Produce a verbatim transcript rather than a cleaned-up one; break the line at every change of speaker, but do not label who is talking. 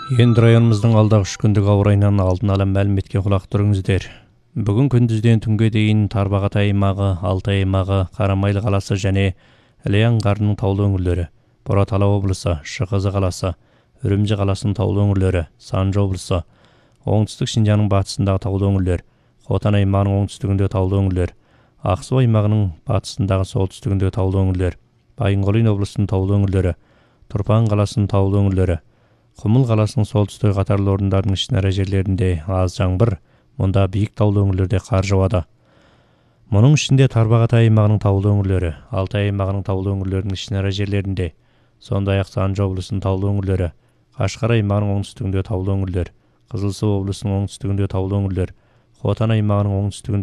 Енді районымыздың алдағы үш күндік ауа райынан алдын ала мәліметке құлақ түріңіздер. Бүгін күндізден түнге дейін Тарбағатай аймағы, Алтай аймағы, Қарамайлы қаласы және Іле аңғарының таулы өңірлері, Бұратала облысы, Шығызы қаласы, Үрімжі қаласының таулы өңірлері, Санжы облысы, оңтүстік Шинжаңның батысындағы таулы өңірлер, Хотан аймағының оңтүстігінде таулы өңірлер, Ақсу аймағының батысындағы солтүстігінде таулы өңірлер, Байынқолин облысының таулы өңірлері, Тұрпан қаласының таулы өңірлері, Құмыл қаласының солтүстік қатарлы орындардың ішінара жерлерінде аз жаңбыр, мұнда биік таулы өңірлерде қар жауады. Мұның ішінде Тарбағатай аймағының таулы өңірлері, Алтай аймағының таулы өңірлерінің ішінара жерлерінде, сондай-ақ Санжы облысының таулы өңірлері, Қашқар аймағының оңтүстігінде таулы өңірлер, Қызылсу облысының оңтүстігінде таулы өңірлер, Хотан аймағының оңтүстігінде